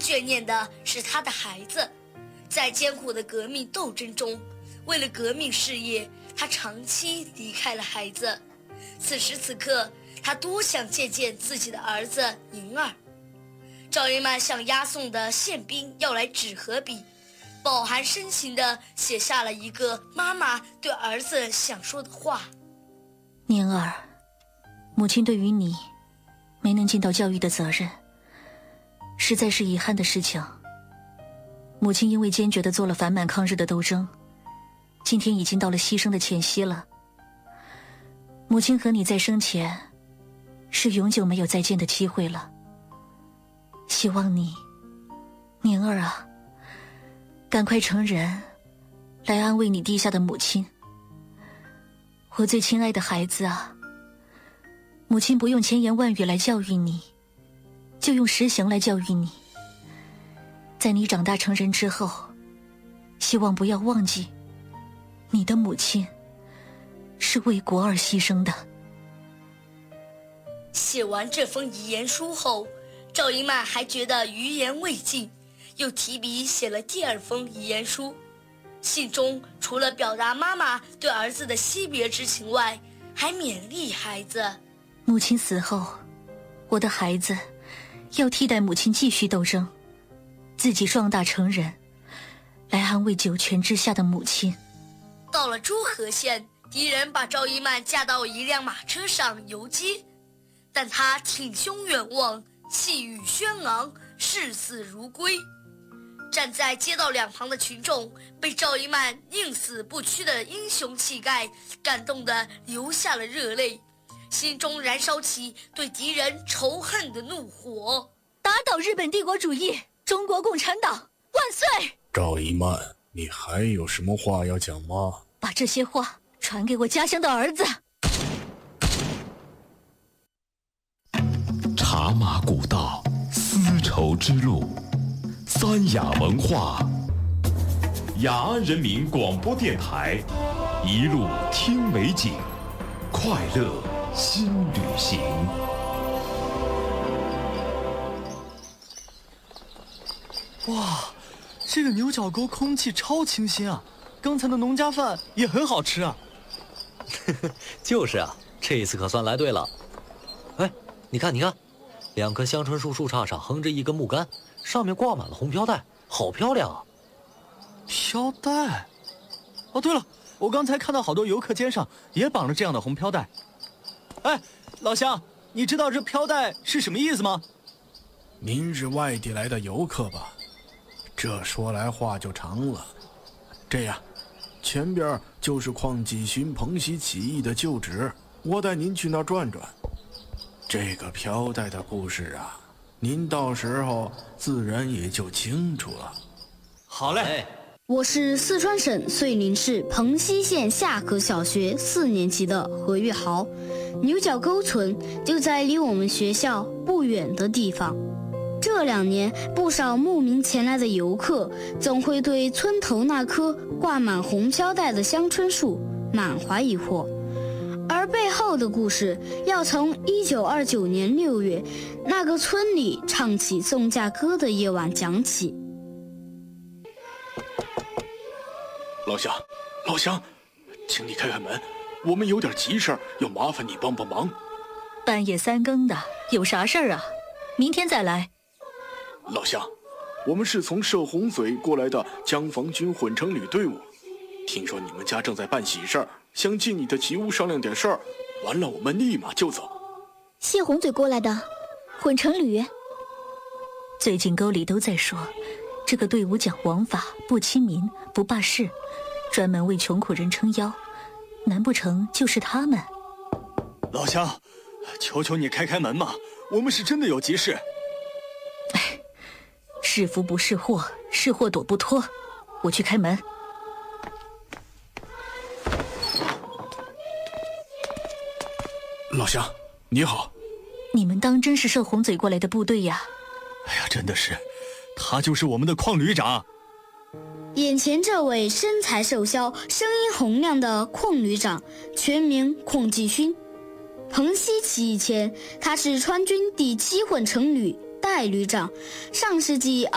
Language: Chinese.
眷念的是他的孩子。在艰苦的革命斗争中，为了革命事业，他长期离开了孩子。此时此刻，他多想见见自己的儿子宁儿。赵一曼向押送的宪兵要来纸和笔，饱含深情地写下了一个妈妈对儿子想说的话： 宁儿，母亲对于你没能尽到教育的责任，实在是遗憾的事情。母亲因为坚决地做了反满抗日的斗争，今天已经到了牺牲的前夕了。母亲和你在生前是永久没有再见的机会了。希望你，宁儿啊，赶快成人，来安慰你地下的母亲。我最亲爱的孩子啊，母亲不用千言万语来教育你，就用实行来教育你。在你长大成人之后，希望不要忘记，你的母亲是为国而牺牲的。 写完这封遗言书后，赵一曼还觉得余言未尽，又提笔写了第二封遗言书。信中除了表达妈妈对儿子的惜别之情外，还勉励孩子： 母亲死后，我的孩子要替代母亲继续斗争，自己壮大成人，来安慰九泉之下的母亲。 到了诸河县，敌人把赵一曼架到一辆马车上游街，但他挺胸远望，气宇轩昂，视死如归。站在街道两旁的群众被赵一曼宁死不屈的英雄气概感动得流下了热泪，心中燃烧起对敌人仇恨的怒火。 打倒日本帝国主义，中国共产党万岁！ 赵一曼，你还有什么话要讲吗？ 把这些话传给我家乡的儿子。 茶马古道，丝绸之路，三雅文化，雅安人民广播电台，一路听美景，快乐新旅行。 哇，这个牛角沟空气超清新啊！刚才的农家饭也很好吃啊。 就是啊，这一次可算来对了。哎，你看，两棵香椿树树杈上横着一根木杆，上面挂满了红飘带，好漂亮啊！ 飘带？哦，对了，我刚才看到好多游客肩上也绑了这样的红飘带。哎，老乡，你知道这飘带是什么意思吗？ 您是外地来的游客吧？这说来话就长了。这样，前边就是邝继勋彭西起义的旧址，我带您去那儿转转。这个飘带的故事啊，您到时候自然也就清楚了。 好嘞。 我是四川省遂宁市彭溪县下河小学4年级的何玉豪，牛角沟村就在离我们学校不远的地方。这2年，不少慕名前来的游客总会对村头那棵挂满红飘带的香椿树满怀疑惑，而背后的故事要从1929年6月那个村里唱起送嫁歌的夜晚讲起。 老乡，请你开开门，我们有点急事儿，要麻烦你帮帮忙。 半夜3更的，有啥事儿啊？明天再来。 老乡，我们是从射洪嘴过来的江防军混成旅队伍，听说你们家正在办喜事儿，想进你的吉屋商量点事儿，完了我们立马就走。 谢洪嘴过来的混成旅。 最近沟里都在说，这个队伍讲王法，不亲民，不霸市，专门为穷苦人撑腰，难不成就是他们？ 老乡，求求你开开门嘛，我们是真的有急事。 是福不是祸，是祸躲不脱。我去开门。 老乡，你好。 你们当真是射洪嘴过来的部队呀？ 哎呀，真的是，他就是我们的邝旅长。 眼前这位身材瘦削、声音洪亮的邝旅长，全名邝继勋。彭溪起义前，他是川军第7混成旅代旅长。上世纪